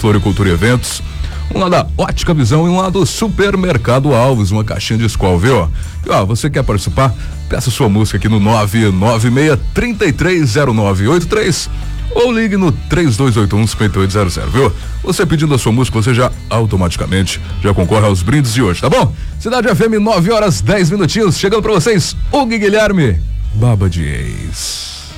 Floricultura e Eventos, um lá da Ótica Visão e um lá do Supermercado Alves, uma caixinha de Skol, viu? E ó, você quer participar? Peça sua música aqui no 996-330983 ou ligue no 3281-5800, viu? Você pedindo a sua música, você já automaticamente já concorre aos brindes de hoje, tá bom? Cidade FM, 9 horas 10 minutinhos, chegando pra vocês, Hugo e Guilherme, Baba de Ex.